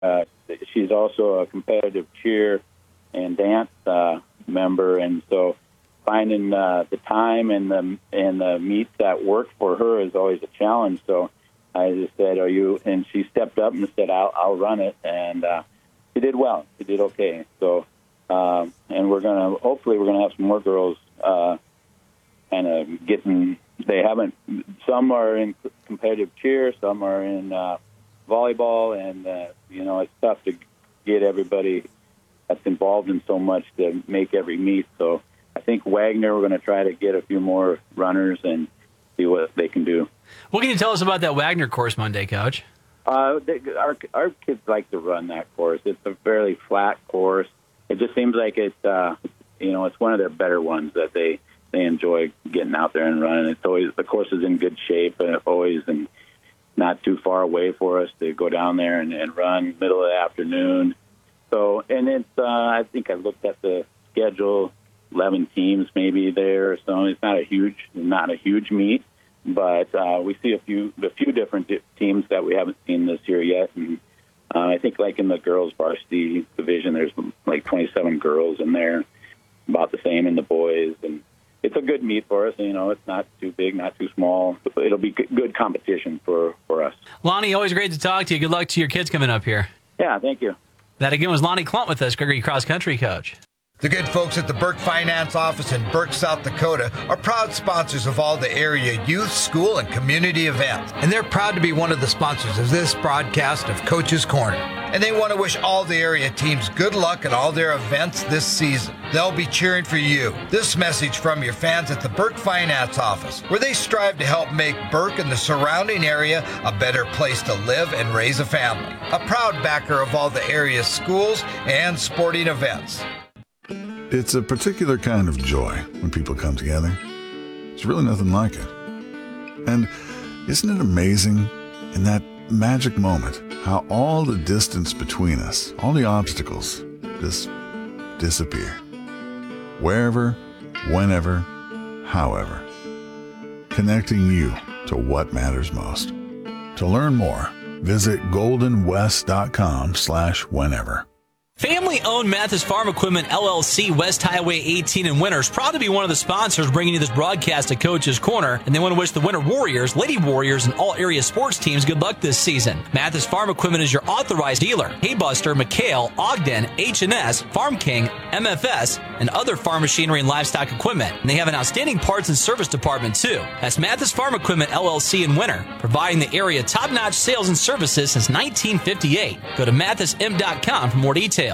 She's also a competitive cheer and dance member, and so finding the time and the meets that work for her is always a challenge. So I just said, "Are you?" And she stepped up and said, "I'll run it," and she did well. She did okay. So, and hopefully we're gonna have some more girls kind of getting. They haven't. Some are in competitive cheer, some are in volleyball, and it's tough to get everybody that's involved in so much to make every meet. So I think Wagner, we're going to try to get a few more runners and see what they can do. What can you tell us about that Wagner course Monday, Coach? Our kids like to run that course. It's a fairly flat course. It just seems like it's one of their better ones that they enjoy getting out there and running. It's always, the course is in good shape, and always and not too far away for us to go down there and run middle of the afternoon. So, and it's I think I looked at the schedule, 11 teams maybe there. So it's not a huge meet, but we see a few different teams that we haven't seen this year yet. And I think like in the girls varsity division, there's like 27 girls in there, about the same in the boys, and it's a good meet for us. It's not too big, not too small. It'll be good competition for us. Lonnie, always great to talk to you. Good luck to your kids coming up here. Yeah, thank you. That again was Lonnie Clump with us, Gregory Cross Country coach. The good folks at the Burke Finance office in Burke, South Dakota are proud sponsors of all the area youth, school, and community events. And they're proud to be one of the sponsors of this broadcast of Coach's Corner. And they want to wish all the area teams good luck at all their events this season. They'll be cheering for you. This message from your fans at the Burke Finance office, where they strive to help make Burke and the surrounding area a better place to live and raise a family. A proud backer of all the area's schools and sporting events. It's a particular kind of joy when people come together. There's really nothing like it. And isn't it amazing in that magic moment how all the distance between us, all the obstacles, just disappear? Wherever, whenever, however. Connecting you to what matters most. To learn more, visit goldenwest.com/whenever. Family-owned Mathis Farm Equipment, LLC, West Highway 18 in Winter, is proud to be one of the sponsors bringing you this broadcast at Coach's Corner, and they want to wish the Winter Warriors, Lady Warriors, and all area sports teams good luck this season. Mathis Farm Equipment is your authorized dealer. Haybuster, McHale, Ogden, H&S, Farm King, MFS, and other farm machinery and livestock equipment. And they have an outstanding parts and service department, too. That's Mathis Farm Equipment, LLC in Winter, providing the area top-notch sales and services since 1958. Go to mathism.com for more details.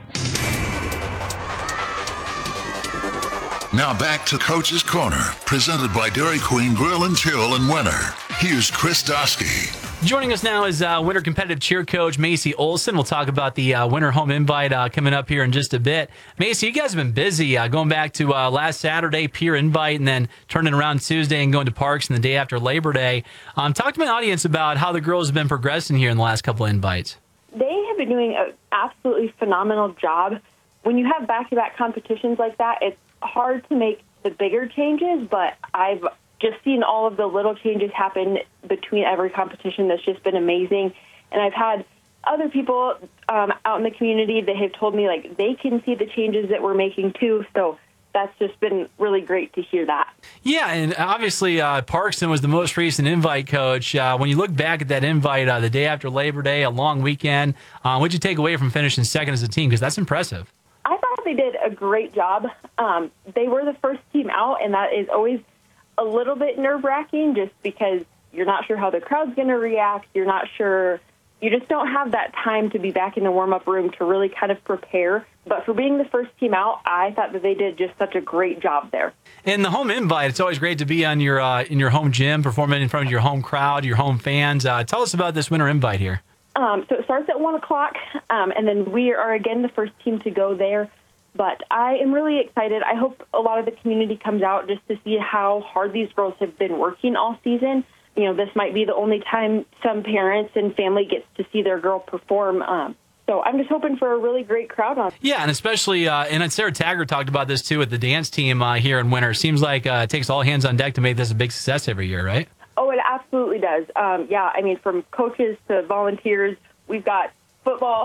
Now back to Coach's Corner, presented by Dairy Queen Grill and Chill in Winter. Here's Chris Dosky. Joining us now is Winter competitive cheer coach Macy Olson. We'll talk about the Winter home invite coming up here in just a bit. Macy, you guys have been busy going back to last Saturday, peer invite, and then turning around Tuesday and going to Parks and the day after Labor Day. Talk to my audience about how the girls have been progressing here in the last couple of invites. They have been doing an absolutely phenomenal job. When you have back-to-back competitions like that, it's hard to make the bigger changes, but I've just seen all of the little changes happen between every competition. That's just been amazing. And I've had other people out in the community that have told me, like, they can see the changes that we're making, too. So that's just been really great to hear that. Yeah, and obviously Parkston was the most recent invite, Coach. When you look back at that invite the day after Labor Day, a long weekend, what'd you take away from finishing second as a team? Because that's impressive. I thought they did a great job. They were the first team out, and that is always a little bit nerve-wracking just because you're not sure how the crowd's going to react. You're not sure. You just don't have that time to be back in the warm-up room to really kind of prepare. But for being the first team out, I thought that they did just such a great job there. And the home invite, it's always great to be on your in your home gym, performing in front of your home crowd, your home fans. Tell us about this winter invite here. So it starts at 1 o'clock, and then we are, again, the first team to go there. But I am really excited. I hope a lot of the community comes out just to see how hard these girls have been working all season. You know, this might be the only time some parents and family gets to see their girl perform. So I'm just hoping for a really great crowd on. Yeah, and especially, and Sarah Taggart talked about this too with the dance team here in Winter. Seems like it takes all hands on deck to make this a big success every year, right? Oh, it absolutely does. Yeah, I mean, from coaches to volunteers, we've got football